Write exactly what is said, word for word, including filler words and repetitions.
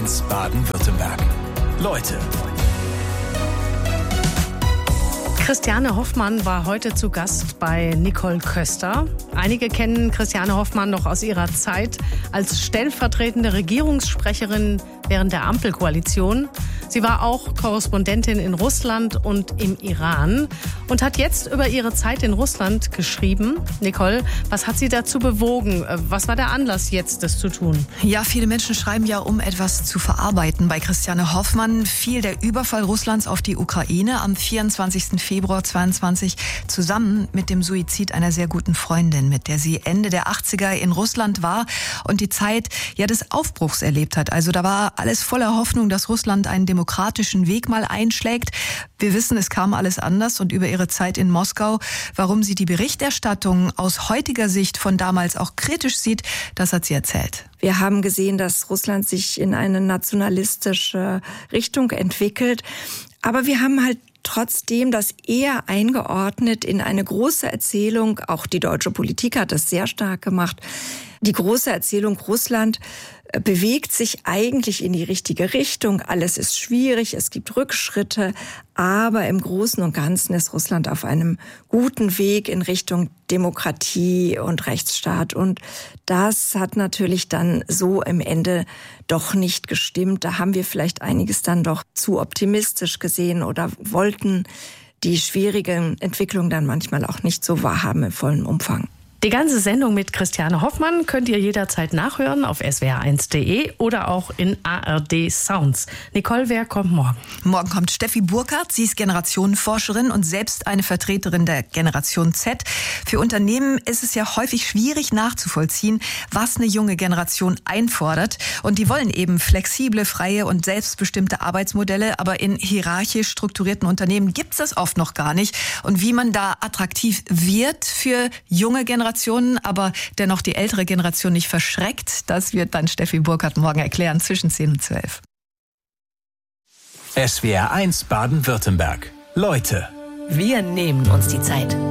Baden-Württemberg. Leute. Christiane Hoffmann war heute zu Gast bei Nicole Köster. Einige kennen Christiane Hoffmann noch aus ihrer Zeit als stellvertretende Regierungssprecherin während der Ampelkoalition. Sie war auch Korrespondentin in Russland und im Iran und hat jetzt über ihre Zeit in Russland geschrieben. Nicole, was hat sie dazu bewogen? Was war der Anlass, jetzt das zu tun? Ja, viele Menschen schreiben ja, um etwas zu verarbeiten. Bei Christiane Hoffmann fiel der Überfall Russlands auf die Ukraine am vierundzwanzigsten Februar zweiundzwanzig zusammen mit dem Suizid einer sehr guten Freundin, mit der sie Ende der achtziger in Russland war und die Zeit ja des Aufbruchs erlebt hat. Also da war alles voller Hoffnung, dass Russland einen demokratischen Weg mal einschlägt. Wir wissen, es kam alles anders und über ihre Zeit in Moskau, warum sie die Berichterstattung aus heutiger Sicht von damals auch kritisch sieht, das hat sie erzählt. Wir haben gesehen, dass Russland sich in eine nationalistische Richtung entwickelt. Aber wir haben halt trotzdem das eher eingeordnet in eine große Erzählung. Auch die deutsche Politik hat das sehr stark gemacht. Die große Erzählung Russland bewegt sich eigentlich in die richtige Richtung. Alles ist schwierig, es gibt Rückschritte, aber im Großen und Ganzen ist Russland auf einem guten Weg in Richtung Demokratie und Rechtsstaat. Und das hat natürlich dann so im Ende doch nicht gestimmt. Da haben wir vielleicht einiges dann doch zu optimistisch gesehen oder wollten die schwierigen Entwicklungen dann manchmal auch nicht so wahrhaben im vollen Umfang. Die ganze Sendung mit Christiane Hoffmann könnt ihr jederzeit nachhören auf s w r eins punkt d e oder auch in A R D Sounds. Nicole, wer kommt morgen? Morgen kommt Steffi Burkhardt. Sie ist Generationenforscherin und selbst eine Vertreterin der Generation Z. Für Unternehmen ist es ja häufig schwierig nachzuvollziehen, was eine junge Generation einfordert. Und die wollen eben flexible, freie und selbstbestimmte Arbeitsmodelle. Aber in hierarchisch strukturierten Unternehmen gibt es das oft noch gar nicht. Und wie man da attraktiv wird für junge Generationen, aber dennoch die ältere Generation nicht verschreckt, das wird dann Steffi Burkhardt morgen erklären zwischen zehn und zwölf. S W R eins Baden-Württemberg. Leute. Wir nehmen uns die Zeit.